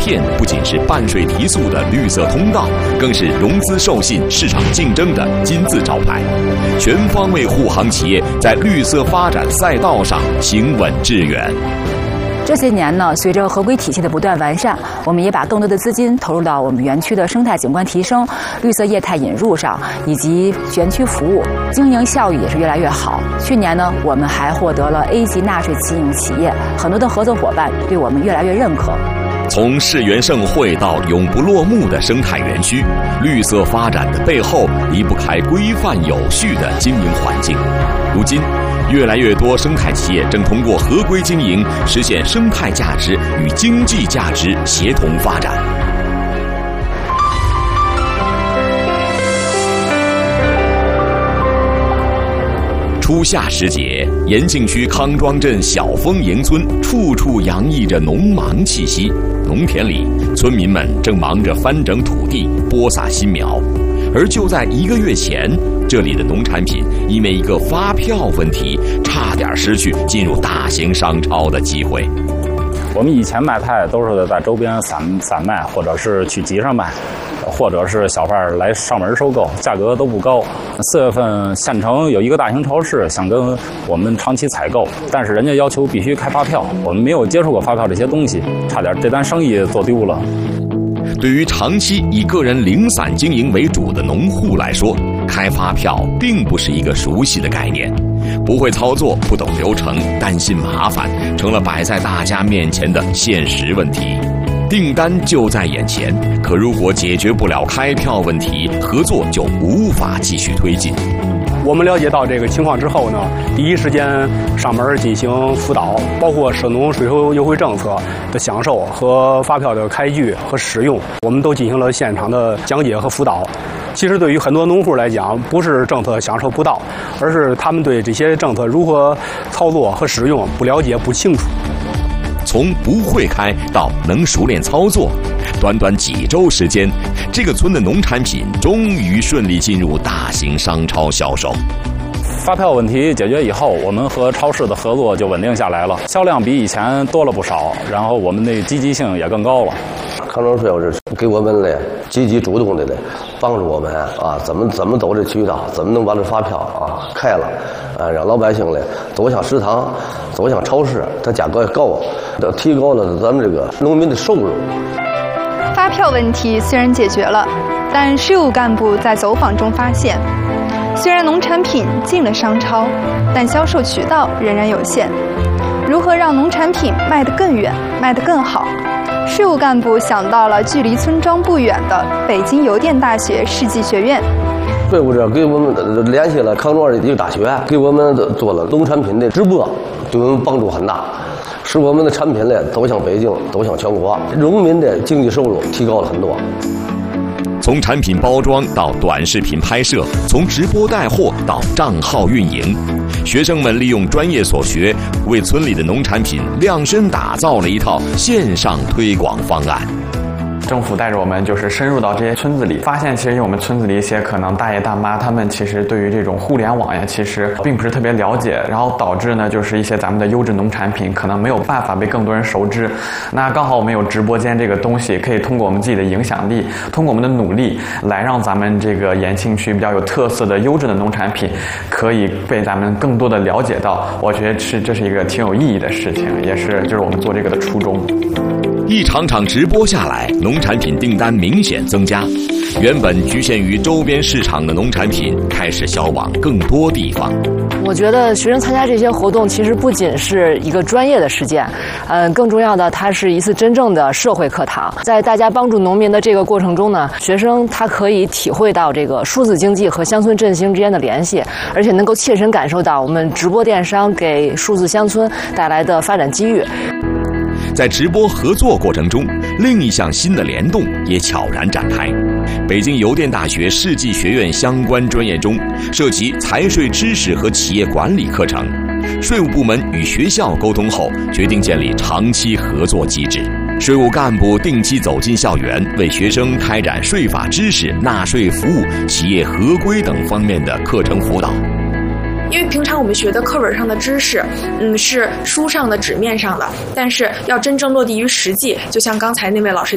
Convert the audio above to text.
片不仅是办税提速的绿色通道，更是融资授信、市场竞争的金字招牌，全方位护航企业在绿色发展赛道上行稳致远。 这些年呢，随着合规体系的不断完善，我们也把更多的资金投入到我们园区的生态景观提升、绿色业态引入上，以及园区服务，经营效益也是越来越好。去年呢，我们还获得了 A 级纳税经营企业，很多的合作伙伴对我们越来越认可。 从世园盛会到永不落幕的生态园区，绿色发展的背后离不开规范有序的经营环境。如今，越来越多生态企业正通过合规经营，实现生态价值与经济价值协同发展。初夏时节，延庆区康庄镇小丰营村处处洋溢着农忙气息。农田里，村民们正忙着翻整土地、播撒新苗。而就在1个月前，这里的农产品因为一个发票问题，差点失去进入大型商超的机会。 我们以前卖菜都是在周边散卖，或者是去集上卖，或者是小贩来上门收购，价格都不高。4月份县城有一个大型超市想跟我们长期采购，但是人家要求必须开发票，我们没有接触过发票这些东西，差点这单生意做丢了。 对于长期以个人零散经营为主的农户来说，开发票并不是一个熟悉的概念，不会操作、不懂流程、担心麻烦，成了摆在大家面前的现实问题。订单就在眼前，可如果解决不了开票问题，合作就无法继续推进。 我们了解到这个情况之后呢，第一时间上门进行辅导，包括涉农税收优惠政策的享受和发票的开具和使用，我们都进行了现场的讲解和辅导。其实对于很多农户来讲，不是政策享受不到，而是他们对这些政策如何操作和使用不了解、不清楚。 从不会开到能熟练操作，短短几周时间，这个村的农产品终于顺利进入大型商超销售。 发票问题解决以后，我们和超市的合作就稳定下来了，销量比以前多了不少，然后我们的积极性也更高了。 康庄税务是给我们嘞积极主动的嘞帮助我们啊，怎么走这渠道，怎么能把这发票啊开了，让老百姓嘞走向食堂，走向超市，它价格也高，提高了咱们这个农民的收入。 发票问题虽然解决了，但税务干部在走访中发现，虽然农产品进了商超，但销售渠道仍然有限。如何让农产品卖得更远、卖得更好？税务干部想到了距离村庄不远的北京邮电大学世纪学院。 税务这给我们联系了康庄的一个大学，给我们做了农产品的直播，对我们帮助很大，使我们的产品呢走向北京，走向全国，农民的经济收入提高了很多。 从产品包装到短视频拍摄，从直播带货到账号运营，学生们利用专业所学，为村里的农产品量身打造了一套线上推广方案。 政府带着我们就是深入到这些村子里，发现其实我们村子里一些可能大爷大妈，他们其实对于这种互联网呀，其实并不是特别了解，然后导致呢，就是一些咱们的优质农产品可能没有办法被更多人熟知。那刚好我们有直播间这个东西，可以通过我们自己的影响力，通过我们的努力，来让咱们这个延庆区比较有特色的优质的农产品，可以被咱们更多的了解到。我觉得这是一个挺有意义的事情，也是就是我们做这个的初衷。 一场场直播下来，农产品订单明显增加，原本局限于周边市场的农产品开始销往更多地方。 我觉得学生参加这些活动其实不仅是一个专业的实践，更重要的它是一次真正的社会课堂。在大家帮助农民的这个过程中呢，学生他可以体会到这个数字经济和乡村振兴之间的联系，而且能够切身感受到我们直播电商给数字乡村带来的发展机遇。 在直播合作过程中，另一项新的联动也悄然展开。北京邮电大学世纪学院相关专业中涉及财税知识和企业管理课程，税务部门与学校沟通后，决定建立长期合作机制。税务干部定期走进校园，为学生开展税法知识、纳税服务、企业合规等方面的课程辅导。 因为平常我们学的课本上的知识，是书上的纸面上的，但是要真正落地于实际，就像刚才那位老师